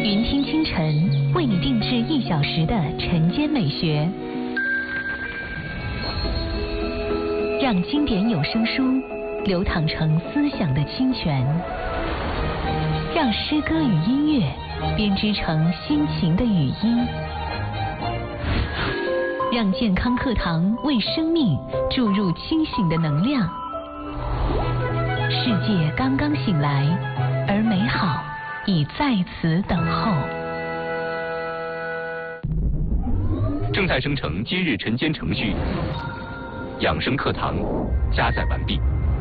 云听清晨为你定制1小时的晨间美学，让经典有声书流淌成思想的清泉，让诗歌与音乐编织成心情的语音，让健康课堂为生命注入清醒的能量。世界刚刚醒来，而美好已在此等候。 正在生成今日晨间程序，养生课堂加载完毕。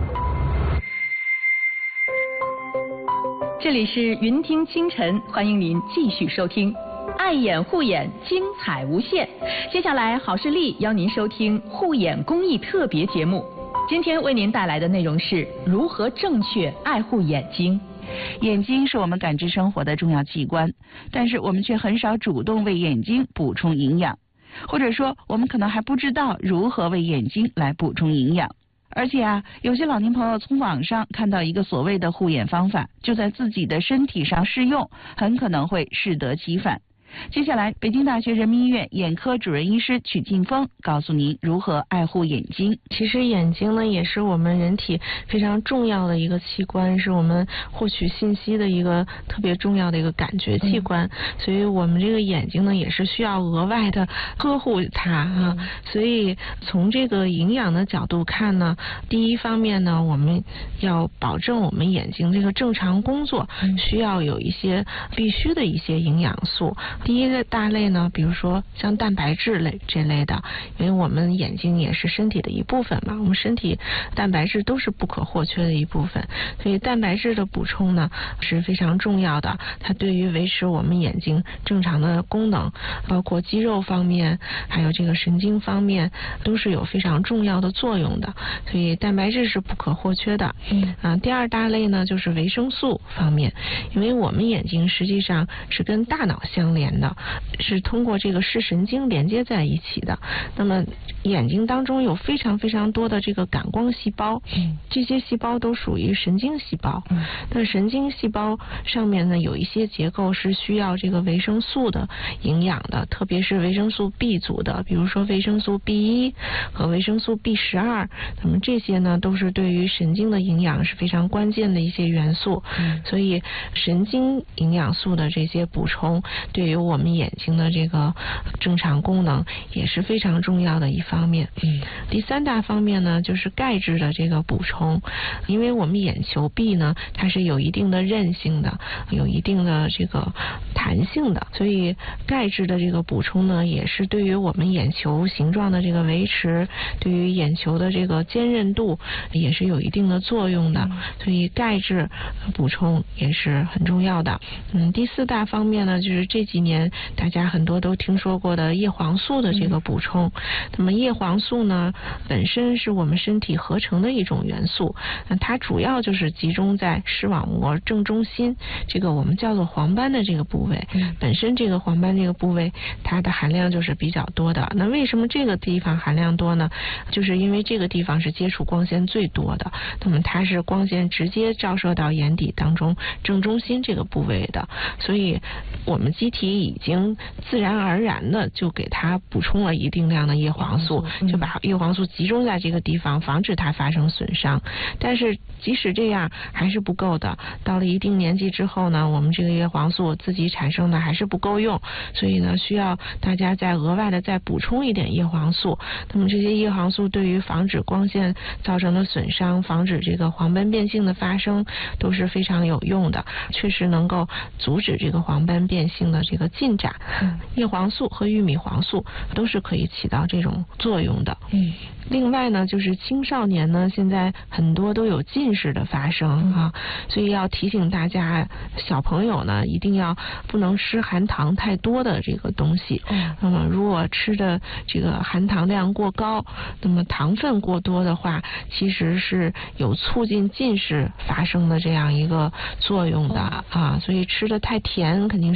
这里是云听清晨，欢迎您继续收听。爱眼护眼，精彩无限。接下来，好视力邀您收听护眼公益特别节目。今天为您带来的内容是如何正确爱护眼睛。 眼睛是我们感知生活的重要器官，但是我们却很少主动为眼睛补充营养，或者说我们可能还不知道如何为眼睛来补充营养。而且有些老年朋友从网上看到一个所谓的护眼方法，就在自己的身体上试用，很可能会适得其反。接下来，北京大学人民医院眼科主任医师曲劲峰告诉您如何爱护眼睛。 其实眼睛呢，也是我们人体非常重要的一个器官，是我们获取信息的一个特别重要的一个感觉器官，所以我们这个眼睛呢，也是需要额外的呵护它啊。所以从这个营养的角度看呢，第一方面呢，我们要保证我们眼睛这个正常工作，需要有一些必须的一些营养素。第一个大类呢，比如说像蛋白质类这类的，因为我们眼睛也是身体的一部分嘛，我们身体蛋白质都是不可或缺的一部分，所以蛋白质的补充呢是非常重要的，它对于维持我们眼睛正常的功能，包括肌肉方面还有这个神经方面都是有非常重要的作用的，所以蛋白质是不可或缺的。第二大类呢就是维生素方面，因为我们眼睛实际上是跟大脑相连的，是通过这个视神经连接在一起的。那么眼睛当中有非常非常多的这个感光细胞，这些细胞都属于神经细胞。那神经细胞上面呢有一些结构是需要这个维生素的营养的，特别是维生素 B 族的，比如说维生素 B1 和维生素 B12，那么这些呢都是对于神经的营养是非常关键的一些元素。所以神经营养素的这些补充对于我们眼睛的这个正常功能也是非常重要的一方面。第三大方面呢就是钙质的这个补充，因为我们眼球壁呢它是有一定的韧性的，有一定的这个弹性的，所以钙质的这个补充呢也是对于我们眼球形状的这个维持，对于眼球的这个坚韧度也是有一定的作用的，所以钙质补充也是很重要的。第四大方面呢就是这几年大家很多都听说过的叶黄素的这个补充。那么叶黄素呢本身是我们身体合成的一种元素，它主要就是集中在视网膜正中心，这个我们叫做黄斑的这个部位。本身这个黄斑这个部位它的含量就是比较多的。那为什么这个地方含量多呢？就是因为这个地方是接触光线最多的，那么它是光线直接照射到眼底当中正中心这个部位的，所以我们机体已经自然而然的就给它补充了一定量的叶黄素，就把叶黄素集中在这个地方，防止它发生损伤。但是即使这样还是不够的，到了一定年纪之后呢，我们这个叶黄素自己产生的还是不够用，所以呢需要大家再额外的再补充一点叶黄素。那么这些叶黄素对于防止光线造成的损伤，防止这个黄斑变性的发生都是非常有用的，确实能够阻止这个黄斑变性的这个进展。叶黄素和玉米黄素都是可以起到这种作用的。另外呢就是青少年呢现在很多都有近视的发生啊，所以要提醒大家，小朋友呢一定要不能吃含糖太多的这个东西。那么如果吃的这个含糖量过高，那么糖分过多的话，其实是有促进近视发生的这样一个作用的啊。所以吃的太甜肯定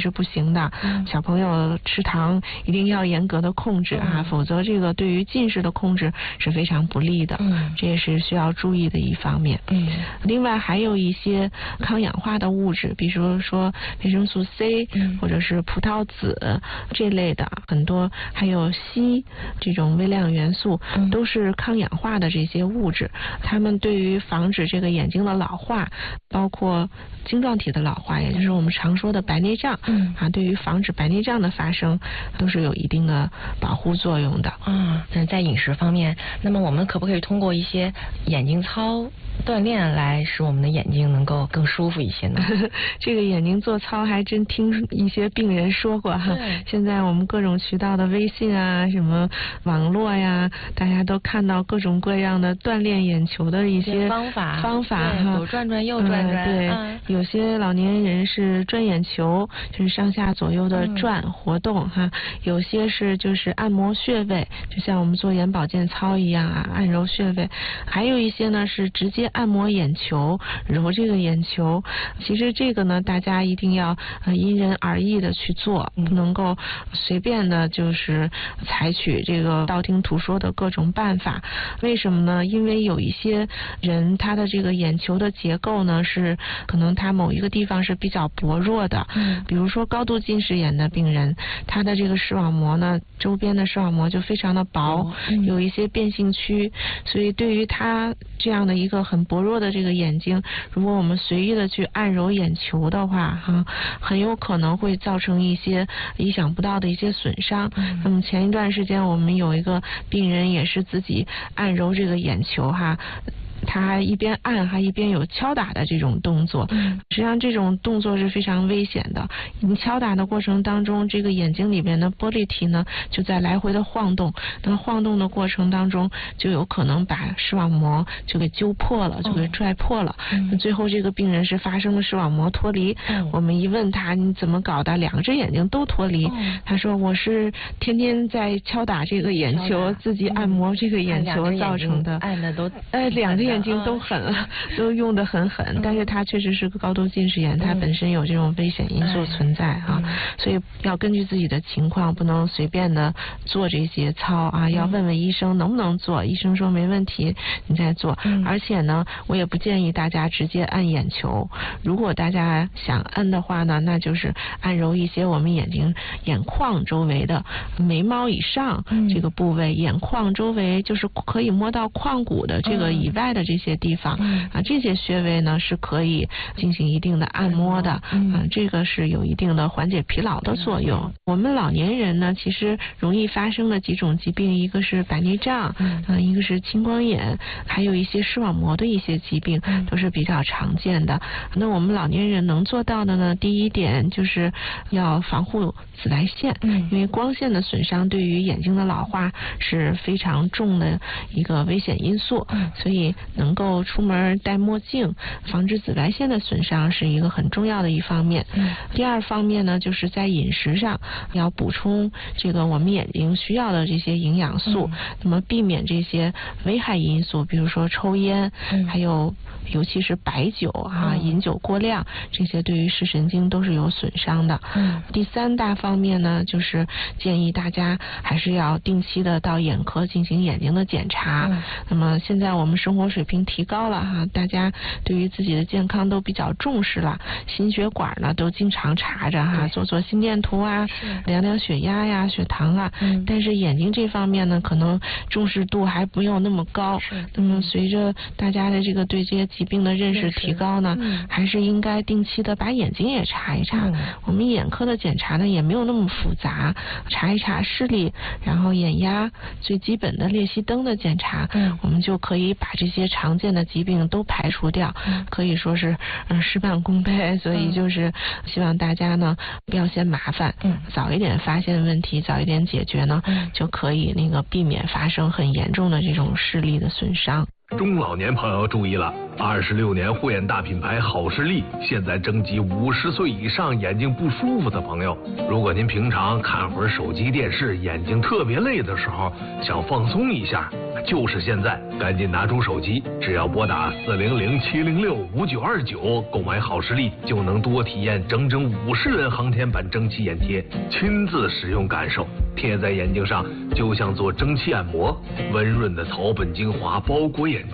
是不行的。小朋友吃糖一定要严格的控制否则这个对于近视的控制是非常不利的。这也是需要注意的一方面。另外还有一些抗氧化的物质，比如说维生素 C 或者是葡萄籽这类的，很多还有硒这种微量元素都是抗氧化的这些物质，它们对于防止这个眼睛的老化，包括晶状体的老化，也就是我们常说的白内障对于防止白内障的发生都是有一定的保护作用的。 那在饮食方面，那么我们可不可以通过一些眼睛操锻炼来使我们的眼睛能够更舒服一些呢？ 这个眼睛做操还真听一些病人说过现在我们各种渠道的微信啊，什么网络呀，大家都看到各种各样的锻炼眼球的一些方法左转转右转转。 对，有些老年人是转眼球，就是上下左右的转活动有些是就是按摩穴位，就像我们做眼保健操一样按揉穴位。还有一些呢是直接按摩眼球，揉这个眼球。其实这个呢，大家一定要因人而异的去做，不能够随便的就是采取这个道听途说的各种办法。为什么呢？因为有一些人他的这个眼球的结构呢是可能他某一个地方是比较薄弱的，比如说高度近视眼的病人，他的这个视网膜呢周边的视网膜就非常的薄，有一些变性区，所以对于他这样的一个很薄弱的这个眼睛，如果我们随意的去按揉眼球的话很有可能会造成一些意想不到的一些损伤。那么前一段时间我们有一个病人也是自己按揉这个眼球他一边按还一边有敲打的这种动作，实际上这种动作是非常危险的。你敲打的过程当中，这个眼睛里面的玻璃体呢就在来回的晃动，那晃动的过程当中就有可能把视网膜就给揪破了，就给拽破了。最后这个病人是发生了视网膜脱离。我们一问他你怎么搞的，两只眼睛都脱离。他说我是天天在敲打这个眼球，自己按摩这个眼球造成的。 按的都两只眼睛都狠了，都用得很狠，但是它确实是个高度近视眼，它本身有这种危险因素存在所以要根据自己的情况，不能随便的做这些操要问问医生能不能做，医生说没问题你再做。而且呢，我也不建议大家直接按眼球，如果大家想按的话呢，那就是按揉一些我们眼睛眼眶周围的眉毛以上这个部位，眼眶周围就是可以摸到眶骨的这个以外的这些地方这些穴位呢是可以进行一定的按摩的这个是有一定的缓解疲劳的作用。我们老年人呢，其实容易发生的几种疾病，一个是白内障一个是青光眼，还有一些视网膜的一些疾病都是比较常见的。那我们老年人能做到的呢，第一点就是要防护紫外线，因为光线的损伤对于眼睛的老化是非常重的一个危险因素，所以能够出门戴墨镜，防止紫外线的损伤是一个很重要的一方面。第二方面呢，就是在饮食上要补充这个我们眼睛需要的这些营养素，那么避免这些危害因素，比如说抽烟，还有尤其是白酒饮酒过量，这些对于视神经都是有损伤的。第三大方面呢，就是建议大家还是要定期的到眼科进行眼睛的检查。那么现在我们生活水平提高了大家对于自己的健康都比较重视了，心血管呢都经常查着做心电图量量血压呀、血糖但是眼睛这方面呢，可能重视度还没有那么高。那么随着大家的这个对这些疾病的认识提高呢，还是应该定期的把眼睛也查一查。我们眼科的检查呢也没有那么复杂，查一查视力，然后眼压，最基本的裂隙灯的检查，我们就可以把这些常见的疾病都排除掉，可以说是事半功倍。所以就是希望大家呢不要嫌麻烦，早一点发现问题，早一点解决呢，就可以避免发生很严重的这种视力的损伤。 中老年朋友注意了，26年护眼大品牌好视力现在征集50岁以上眼睛不舒服的朋友。如果您平常看会儿手机电视，眼睛特别累的时候，想放松一下， 就是现在，赶紧拿出手机，只要拨打400-706-5929购买好视力，就能多体验整整50人航天版蒸汽眼贴，亲自使用感受，贴在眼睛上就像做蒸汽按摩，温润的草本精华包裹眼周。